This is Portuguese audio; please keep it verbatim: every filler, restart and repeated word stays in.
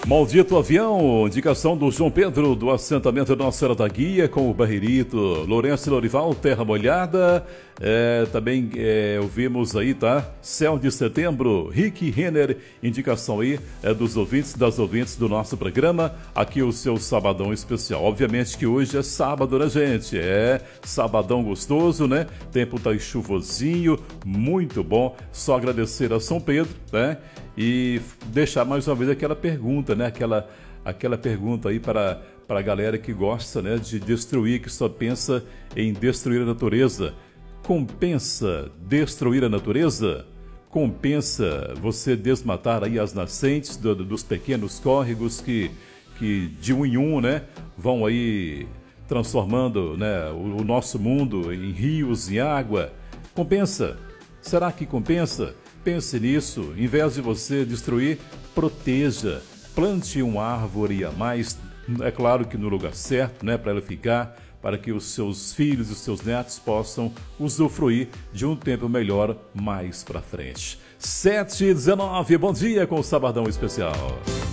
Maldito avião, indicação do João Pedro, do assentamento Nossa Senhora da Guia, com o Barreirito. Lourenço Lorival, Terra Molhada. É, também é, ouvimos aí, tá? Céu de Setembro, Rick Renner, indicação aí é, dos ouvintes, das ouvintes do nosso programa. Aqui o seu sabadão especial. Obviamente que hoje é sábado, né, gente? É sabadão gostoso, né? Tempo tá chuvosinho, muito bom. Só agradecer a São Pedro, né? E deixar mais uma vez aquela pergunta, né? Aquela, aquela pergunta aí para, para a galera que gosta, né, de destruir, que só pensa em destruir a natureza. Compensa destruir a natureza? Compensa você desmatar aí as nascentes do, dos pequenos córregos que, que de um em um, né, vão aí transformando, né, o, o nosso mundo em rios, em água? Compensa? Será que compensa? Pense nisso. Em vez de você destruir, proteja. Plante uma árvore a mais, é claro que no lugar certo, né, para ela ficar, para que os seus filhos e os seus netos possam usufruir de um tempo melhor mais para frente. sete e dezenove, bom dia com o Sabadão Especial.